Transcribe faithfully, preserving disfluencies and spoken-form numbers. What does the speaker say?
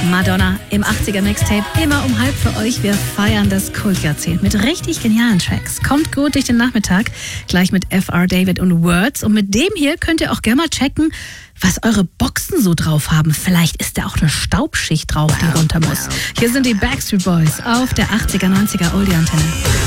Madonna im achtziger Mixtape, immer um halb für euch. Wir feiern das Kultjahrzehnt mit richtig genialen Tracks. Kommt gut durch den Nachmittag, gleich mit F R David und Words. Und mit dem hier könnt ihr auch gerne mal checken, was eure Boxen so drauf haben. Vielleicht ist da auch eine Staubschicht drauf, die runter muss. Hier sind die Backstreet Boys auf der achtziger, neunziger Oldie-Antenne.